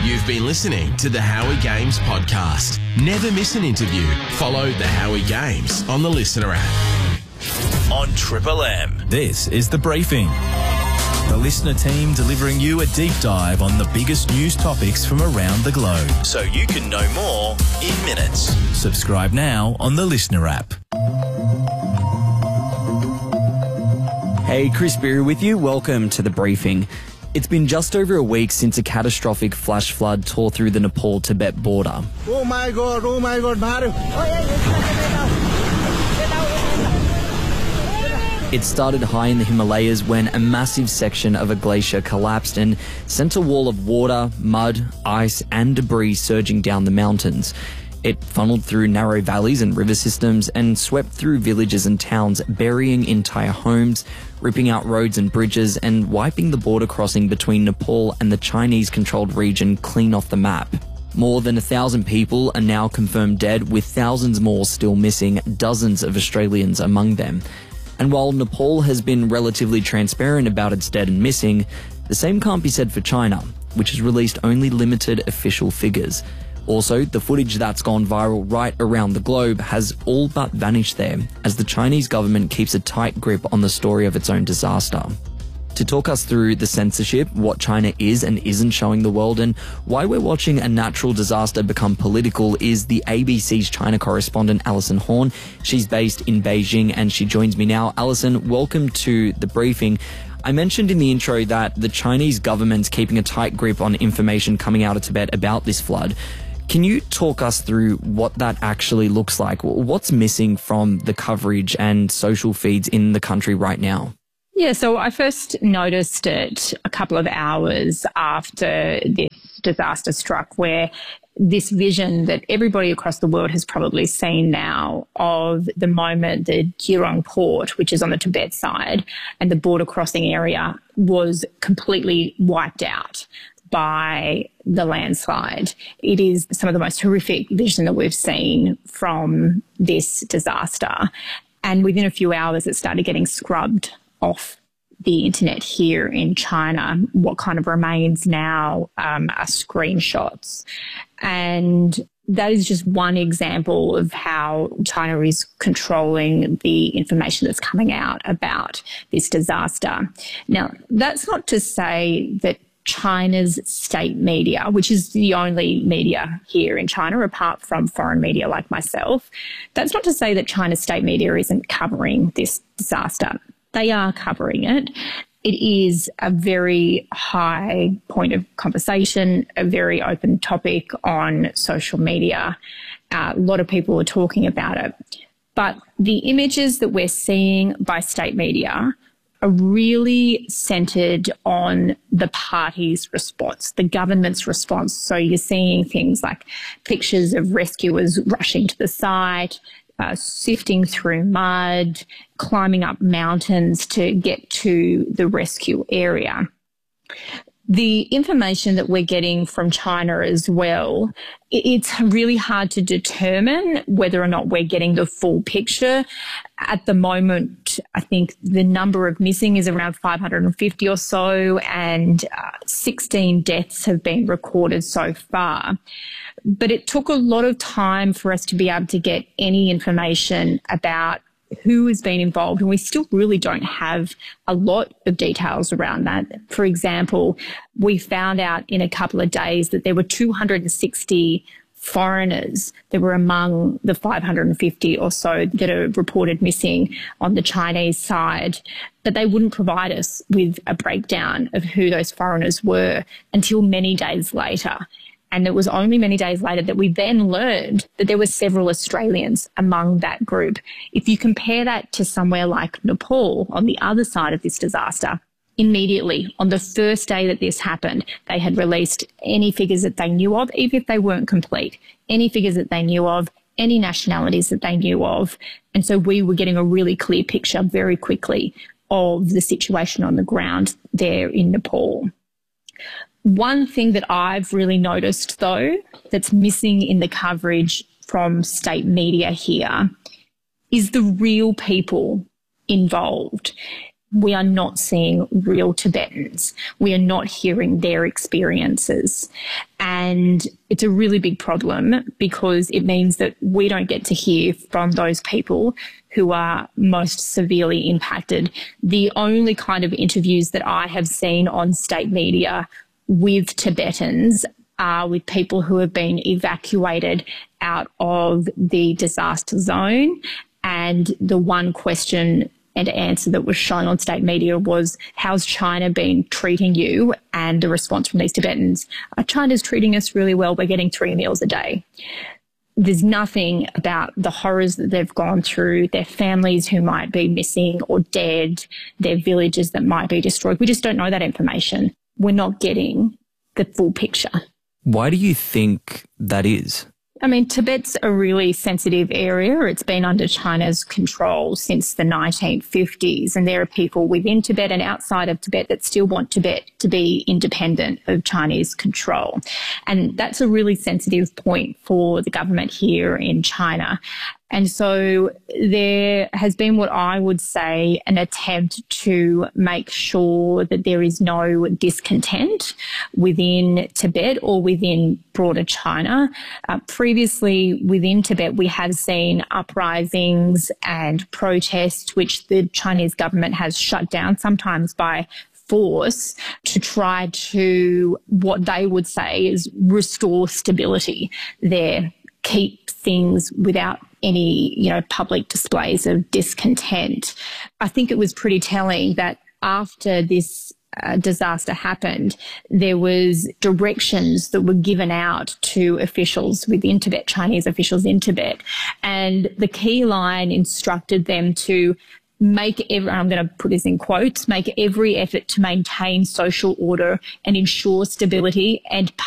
You've been listening to the Howie Games podcast. Never miss an interview. Follow the Howie Games on the Listener app. On Triple M. This is The Briefing. The Listener team delivering you a deep dive on the biggest news topics from around the globe, so you can know more in minutes. Subscribe now on the Listener app. Hey, Chris Beery with you. Welcome to The Briefing. It's been just over a week since a catastrophic flash flood tore through the Nepal-Tibet border. Oh my God, Maru. It started high in the Himalayas when a massive section of a glacier collapsed and sent a wall of water, mud, ice and debris surging down the mountains. It funneled through narrow valleys and river systems and swept through villages and towns, burying entire homes, ripping out roads and bridges and wiping the border crossing between Nepal and the Chinese-controlled region clean off the map. More than 1,000 people are now confirmed dead, with thousands more still missing, dozens of Australians among them. And while Nepal has been relatively transparent about its dead and missing, the same can't be said for China, which has released only limited official figures. Also, the footage that's gone viral right around the globe has all but vanished there, as the Chinese government keeps a tight grip on the story of its own disaster. To talk us through the censorship, what China is and isn't showing the world, and why we're watching a natural disaster become political is the ABC's China correspondent, Alison Horn. She's based in Beijing and she joins me now. Alison, welcome to The Briefing. I mentioned in the intro that the Chinese government's keeping a tight grip on information coming out of Tibet about this flood. Can you talk us through what that actually looks like? What's missing from the coverage and social feeds in the country right now? Yeah, so I first noticed it a couple of hours after this disaster struck, where this vision that everybody across the world has probably seen now of the moment the Geelong port, which is on the Tibet side, and the border crossing area was completely wiped out by the landslide. It is some of the most horrific vision that we've seen from this disaster. And within a few hours, it started getting scrubbed off the internet here in China. What kind of remains now are screenshots. And that is just one example of how China is controlling the information that's coming out about this disaster. Now, that's not to say that China's state media, which is the only media here in China apart from foreign media like myself, that's not to say that China's state media isn't covering this disaster. They are covering it. It is a very high point of conversation, a very open topic on social media. A lot of people are talking about it. But the images that we're seeing by state media are really centred on the party's response, the government's response. So you're seeing things like pictures of rescuers rushing to the site, sifting through mud, climbing up mountains to get to the rescue area. The information that we're getting from China as well, it's really hard to determine whether or not we're getting the full picture. At the moment, I think the number of missing is around 550 or so, and 16 deaths have been recorded so far. But it took a lot of time for us to be able to get any information about who has been involved, and we still really don't have a lot of details around that. For example, we found out in a couple of days that there were 260 foreigners that were among the 550 or so that are reported missing on the Chinese side, but they wouldn't provide us with a breakdown of who those foreigners were until many days later. And it was only many days later that we then learned that there were several Australians among that group. If you compare that to somewhere like Nepal on the other side of this disaster, immediately on the first day that this happened, they had released any figures that they knew of, even if they weren't complete, any figures that they knew of, any nationalities that they knew of. And so we were getting a really clear picture very quickly of the situation on the ground there in Nepal. One thing that I've really noticed, though, that's missing in the coverage from state media here is the real people involved. we are not seeing real Tibetans. We are not hearing their experiences. And it's a really big problem because it means that we don't get to hear from those people who are most severely impacted. The only kind of interviews that I have seen on state media with Tibetans are with people who have been evacuated out of the disaster zone. And the one question and answer that was shown on state media was, how's China been treating you? And the response from these Tibetans, China's treating us really well. We're getting 3 meals a day. There's nothing about the horrors that they've gone through, their families who might be missing or dead, their villages that might be destroyed. We just don't know that information. We're not getting the full picture. Why do you think that is? I mean, Tibet's a really sensitive area. It's been under China's control since the 1950s, and there are people within Tibet and outside of Tibet that still want Tibet to be independent of Chinese control. And that's a really sensitive point for the government here in China. And so there has been what I would say an attempt to make sure that there is no discontent within Tibet or within broader China. Previously within Tibet, we have seen uprisings and protests, which the Chinese government has shut down, sometimes by force, to try to, what they would say is, restore stability there, keep things without any, public displays of discontent. I think it was pretty telling that after this disaster happened, there was directions that were given out to officials within Tibet, Chinese officials in Tibet, and the key line instructed them to I'm going to put this in quotes, make every effort to maintain social order and ensure stability and